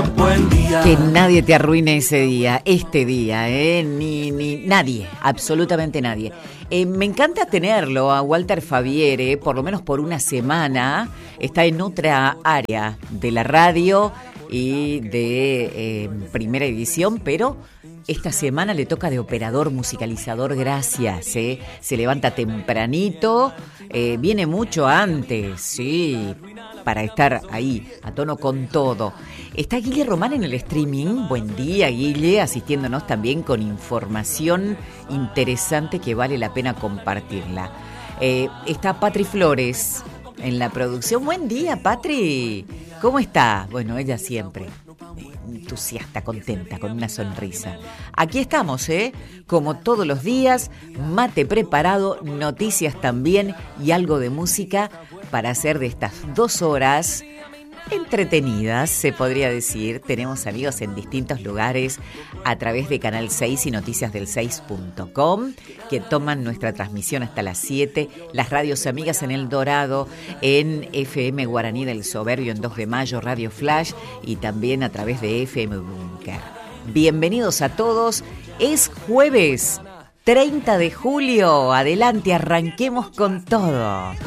Buen día. Que nadie te arruine ese día, este día, ni nadie, absolutamente nadie. Me encanta tenerlo a Walter Faviere, por lo menos por una semana. Está en otra área de la radio y de Primera Edición, pero esta semana le toca de operador musicalizador, gracias. Se levanta tempranito, viene mucho antes, sí, para estar ahí, a tono con todo. Está Guille Román en el streaming. Buen día, Guille, asistiéndonos también con información interesante que vale la pena compartirla. Está Patri Flores en la producción. Buen día, Patri. ¿Cómo está? Bueno, ella siempre entusiasta, contenta, con una sonrisa. Aquí estamos, como todos los días, mate preparado, noticias también y algo de música para hacer de estas 2 horas entretenidas, se podría decir. Tenemos amigos en distintos lugares a través de Canal 6 y noticiasdel6.com que toman nuestra transmisión hasta las 7, las radios amigas en El Dorado, en FM Guaraní del Soberbio, en 2 de Mayo, Radio Flash y también a través de FM Bunker. Bienvenidos a todos, es jueves 30 de julio, adelante, arranquemos con todo.